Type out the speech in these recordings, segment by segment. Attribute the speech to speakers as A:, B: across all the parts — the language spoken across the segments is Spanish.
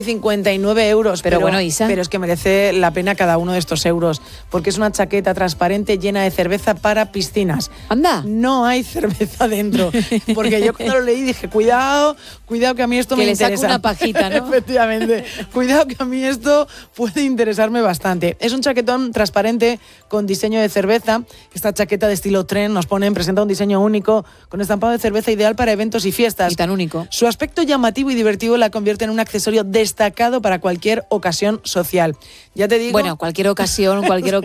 A: 59 euros.
B: Pero bueno, Isa.
A: Pero es que merece la pena cada uno de estos euros, porque es una chaqueta transparente llena de cerveza para piscinas.
B: Anda.
A: No hay cerveza dentro, porque yo cuando lo leí dije, cuidado que a mí esto me interesa.
B: Que le saco una pajita, ¿no?
A: Efectivamente. Cuidado que a mí esto puede interesarme bastante. Es un chaquetón transparente con diseño de cerveza. Esta chaqueta de estilo tren presenta un diseño único con estampado de cerveza ideal para eventos y fiestas.
B: Y tan único.
A: Su aspecto llamativo y divertido la convierte en un accesorio destacado para cualquier ocasión social. Ya te digo...
B: Bueno, cualquier ocasión,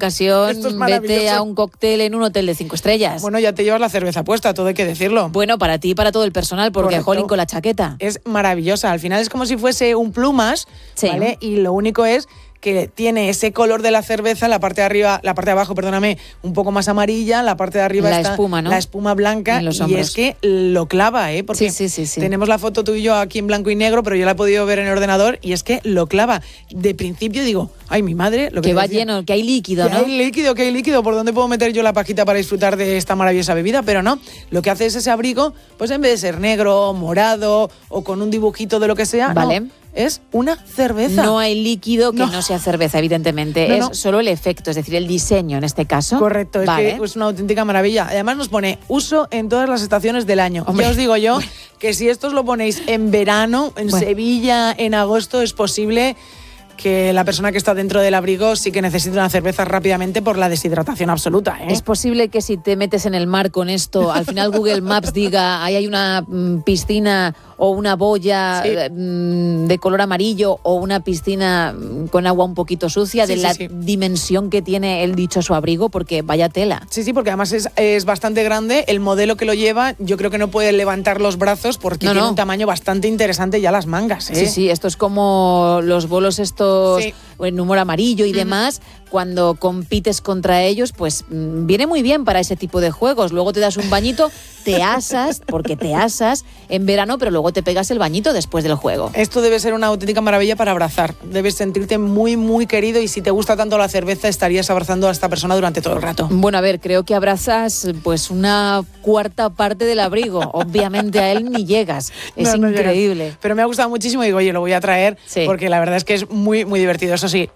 B: vete a un cóctel en un hotel de 5 estrellas.
A: Bueno, ya te llevas la cerveza puesta, todo hay que decirlo.
B: Bueno, para ti y para todo el personal, porque jolín con la chaqueta.
A: Es maravillosa, al final es como si fuese un plumas, sí. ¿Vale? Y lo único es que tiene ese color de la cerveza, la parte de abajo, un poco más amarilla, la parte de arriba
B: la
A: está
B: espuma, ¿no?
A: La espuma blanca, y es que lo clava, porque
B: sí.
A: tenemos la foto tú y yo aquí en blanco y negro, pero yo la he podido ver en el ordenador y es que lo clava. De principio digo, ay, mi madre, lo que
B: va lleno, que hay líquido, ¿no?
A: Que hay líquido, ¿por dónde puedo meter yo la pajita para disfrutar de esta maravillosa bebida? Pero no, lo que hace es ese abrigo, pues en vez de ser negro, morado o con un dibujito de lo que sea,
B: vale.
A: No, es una cerveza.
B: No hay líquido que no sea cerveza, evidentemente. Es solo el efecto, es decir, el diseño en este caso.
A: Correcto, es que es una auténtica maravilla. Además nos pone uso en todas las estaciones del año.
B: Hombre.
A: Ya os digo yo que si estos lo ponéis en verano, en Sevilla, en agosto, es posible que la persona que está dentro del abrigo sí que necesita una cerveza rápidamente por la deshidratación absoluta.
B: Es posible que si te metes en el mar con esto, al final Google Maps diga, ahí hay una piscina o una boya de color amarillo o una piscina con agua un poquito sucia, de la dimensión que tiene el dichoso abrigo, porque vaya tela.
A: Sí, porque además es bastante grande. El modelo que lo lleva, yo creo que no puede levantar los brazos porque tiene un tamaño bastante interesante ya las mangas.
B: Sí, esto es como los bolos estos en humor amarillo y demás. Cuando compites contra ellos, pues viene muy bien para ese tipo de juegos. Luego te das un bañito, te asas en verano, pero luego te pegas el bañito después del juego.
A: Esto debe ser una auténtica maravilla para abrazar. Debes sentirte muy, muy querido, y si te gusta tanto la cerveza, estarías abrazando a esta persona durante todo el rato.
B: Bueno, a ver, creo que abrazas pues una cuarta parte del abrigo. Obviamente a él ni llegas. Es increíble.
A: Llegas. Pero me ha gustado muchísimo y digo, oye, lo voy a traer porque la verdad es que es muy, muy divertido. Eso sí,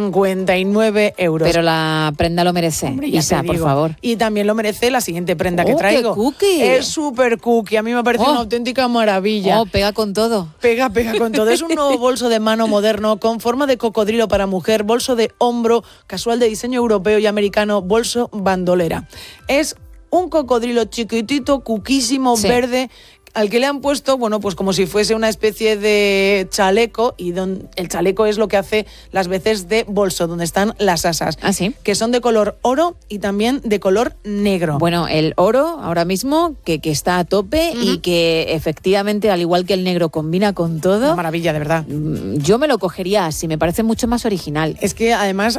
A: 59 euros.
B: Pero la prenda lo merece.
A: Hombre,
B: Isa, por favor.
A: Y también lo merece la siguiente prenda que traigo.
B: ¡Qué cookie!
A: Es súper cookie. A mí me parece una auténtica maravilla.
B: Pega con todo.
A: Pega con todo. Es un nuevo bolso de mano moderno con forma de cocodrilo para mujer, bolso de hombro, casual de diseño europeo y americano, bolso bandolera. Es un cocodrilo chiquitito, cuquísimo, verde, al que le han puesto, pues como si fuese una especie de chaleco, y el chaleco es lo que hace las veces de bolso, donde están las asas.
B: ¿Ah, sí?
A: Que son de color oro y también de color negro.
B: Bueno, el oro ahora mismo que está a tope y que efectivamente, al igual que el negro, combina con todo.
A: Una maravilla, de verdad.
B: Yo me lo cogería así, me parece mucho más original.
A: Es que además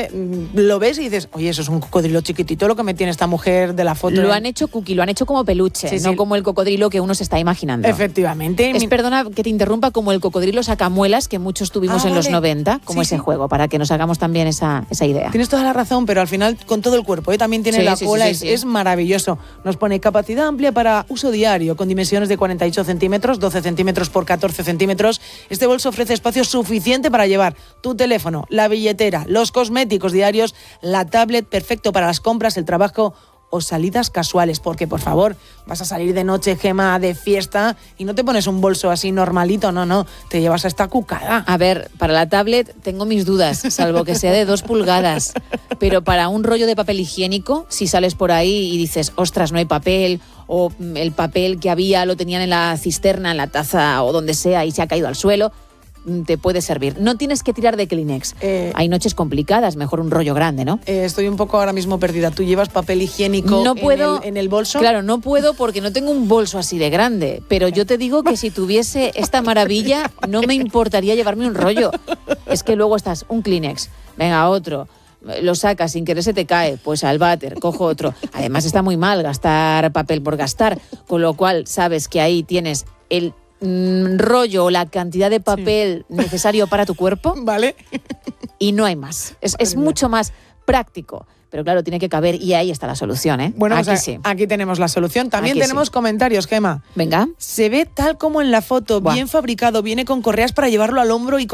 A: lo ves y dices, oye, eso es un cocodrilo chiquitito lo que me tiene esta mujer de la foto.
B: Lo han hecho cookie, lo han hecho como peluche, no como el cocodrilo que uno se está imaginando.
A: Efectivamente.
B: Perdona que te interrumpa, como el cocodrilo sacamuelas que muchos tuvimos en los 90, como ese juego, para que nos hagamos también esa idea.
A: Tienes toda la razón, pero al final con todo el cuerpo, también tiene la cola, es maravilloso. Nos pone capacidad amplia para uso diario, con dimensiones de 48 centímetros, 12 centímetros por 14 centímetros. Este bolso ofrece espacio suficiente para llevar tu teléfono, la billetera, los cosméticos diarios, la tablet, perfecto para las compras, el trabajo o salidas casuales, porque por favor, vas a salir de noche, Gema, de fiesta, y no te pones un bolso así normalito, no, te llevas a esta cucada.
B: A ver, para la tablet tengo mis dudas, salvo que sea de 2 pulgadas, pero para un rollo de papel higiénico, si sales por ahí y dices, ostras, no hay papel, o el papel que había lo tenían en la cisterna, en la taza o donde sea y se ha caído al suelo, te puede servir. No tienes que tirar de Kleenex. Hay noches complicadas, mejor un rollo grande, ¿no?
A: Estoy un poco ahora mismo perdida. ¿Tú llevas papel higiénico en el bolso?
B: Claro, no puedo porque no tengo un bolso así de grande, pero yo te digo que si tuviese esta maravilla no me importaría llevarme un rollo. Es que luego estás, un Kleenex, venga, otro, lo sacas, sin querer se te cae, pues al váter, cojo otro. Además está muy mal gastar papel por gastar, con lo cual sabes que ahí tienes el rollo o la cantidad de papel necesario para tu cuerpo,
A: vale,
B: y no hay más. Es mucho más práctico. Pero claro, tiene que caber y ahí está la solución, ¿eh?
A: Bueno,
B: aquí
A: pues aquí tenemos la solución. También
B: aquí
A: tenemos comentarios, Gema.
B: Venga.
A: Se ve tal como en la foto, bien fabricado, viene con correas para llevarlo al hombro y